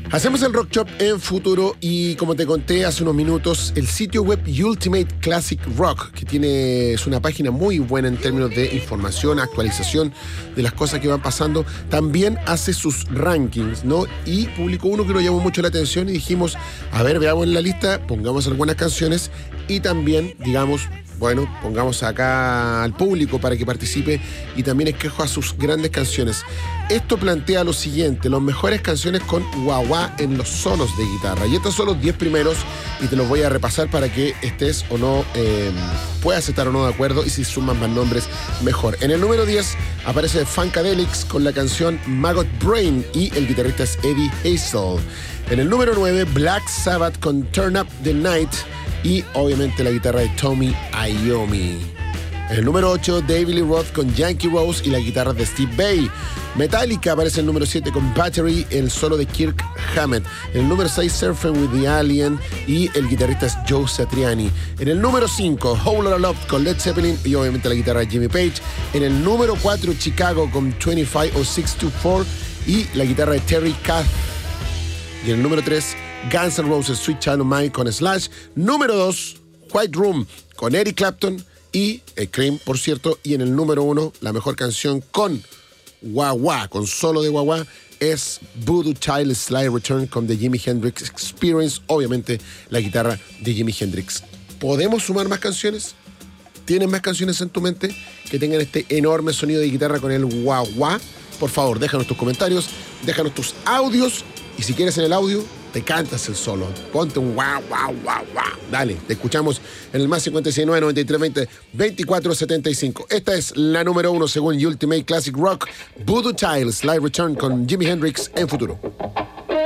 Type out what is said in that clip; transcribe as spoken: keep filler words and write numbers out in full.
Hacemos el Rock Shop en Futuro y, como te conté hace unos minutos, el sitio web Ultimate Classic Rock, que tiene, es una página muy buena en términos de información, actualización de las cosas que van pasando, también hace sus rankings, ¿no? Y publicó uno que nos llamó mucho la atención y dijimos, a ver, veamos en la lista, pongamos algunas canciones y también, digamos, bueno, pongamos acá al público para que participe y también escoja sus grandes canciones. Esto plantea lo siguiente: las mejores canciones con wah-wah en los solos de guitarra. Y estos son los diez primeros y te los voy a repasar para que estés o no, eh, puedas estar o no de acuerdo, y si suman más nombres, mejor. En el número diez aparece Funkadelics con la canción Maggot Brain y el guitarrista es Eddie Hazel. En el número nueve, Black Sabbath con Turn Up the Night y obviamente la guitarra de Tommy Iommi. En el número ocho, David Lee Roth con Yankee Rose y la guitarra de Steve Vai. Metallica aparece en el número siete con Battery, el solo de Kirk Hammett. En el número seis, Surfing with the Alien y el guitarrista es Joe Satriani. En el número cinco, Whole Lotta Love con Led Zeppelin y obviamente la guitarra de Jimmy Page. En el número cuatro, Chicago con veinticinco oh seis veinticuatro y la guitarra de Terry Kath. Y en el número tres, Guns N' Roses, Sweet Child of Mine con Slash. Número dos, White Room con Eric Clapton y eh, Cream, por cierto. Y en el número uno, la mejor canción con wah-wah, con solo de wah-wah, es Voodoo Child Sly Return con The Jimi Hendrix Experience. Obviamente la guitarra de Jimi Hendrix. ¿Podemos sumar más canciones? ¿Tienes más canciones en tu mente que tengan este enorme sonido de guitarra con el wah-wah? Por favor, déjanos tus comentarios, déjanos tus audios. Y si quieres en el audio, te cantas el solo. Ponte un guau, guau, guau, guau. Dale, te escuchamos en el más cincuenta y seis nueve, noventa y tres veinte, veinticuatro setenta y cinco. Esta es la número uno según Ultimate Classic Rock, Voodoo Child, Live Return con Jimi Hendrix en Futuro.